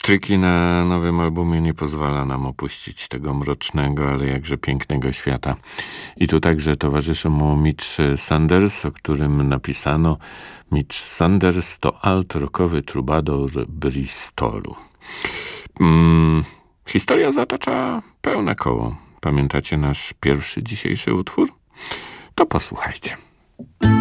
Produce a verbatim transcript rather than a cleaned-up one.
Triki na nowym albumie nie pozwala nam opuścić tego mrocznego, ale jakże pięknego świata. I tu także towarzyszy mu Mitch Sanders, o którym napisano: Mitch Sanders to alt-rockowy troubadour Bristolu. Hmm, historia zatacza pełne koło. Pamiętacie nasz pierwszy dzisiejszy utwór? To posłuchajcie.